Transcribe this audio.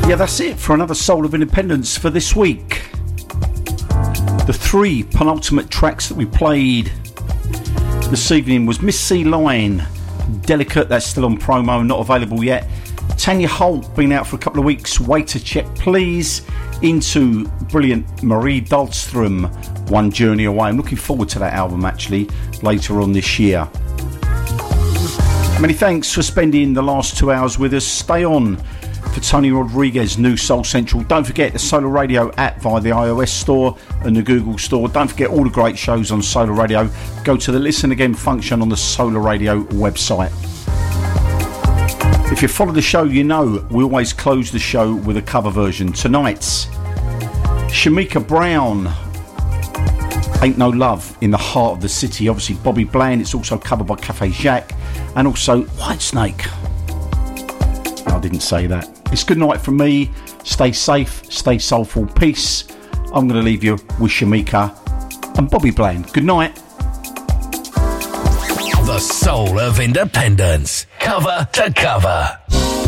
Yeah, that's it for another Soul of Independence for this week. The 3 penultimate tracks that we played this evening was Miss C Line, Delicate, that's still on promo, not available yet. Tanya Holt, been out for a couple of weeks, Wait to Check Please, into brilliant Marie Dahlstrom, One Journey Away. I'm looking forward to that album actually later on this year. Many thanks for spending the last 2 hours with us. Stay on for Tony Rodriguez, New Soul Central. Don't forget the Solar Radio app via the iOS store and the Google store. Don't forget all the great shows on Solar Radio. Go to the Listen Again function on the Solar Radio website. If you follow the show, you know we always close the show with a cover version. Tonight's Shamika Brown, Ain't No Love in the Heart of the City. Obviously Bobby Bland. It's also covered by Cafe Jacques and also Whitesnake. I didn't say that. It's good night from me. Stay safe, stay soulful. Peace. I'm going to leave you with Shamika and Bobby Bland. Good night. The Soul of Independence, cover to cover.